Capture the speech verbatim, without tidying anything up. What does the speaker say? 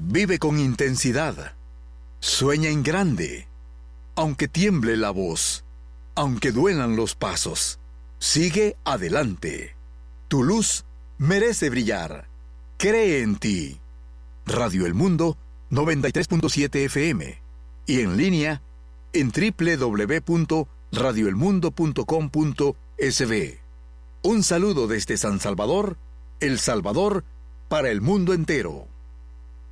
Vive con intensidad. Sueña en grande. Aunque tiemble la voz, aunque duelan los pasos, sigue adelante. Tu luz merece brillar. Cree en ti. Radio El Mundo noventa y tres punto siete F M y en línea en doble u doble u doble u punto radio el mundo punto com punto es be. Un saludo desde San Salvador, El Salvador, para el mundo entero.